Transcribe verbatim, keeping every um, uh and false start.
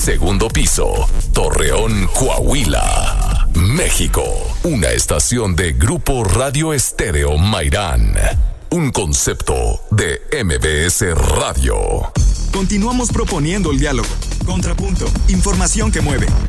Segundo piso, Torreón, Coahuila, México. Una estación de Grupo Radio Estéreo Mairán. Un concepto de M B S Radio. Continuamos proponiendo el diálogo. Contrapunto. Información que mueve.